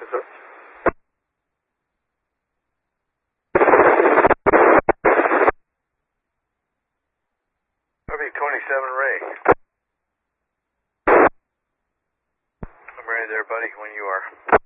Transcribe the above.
W27 Ray. I'm ready there, buddy, when you are.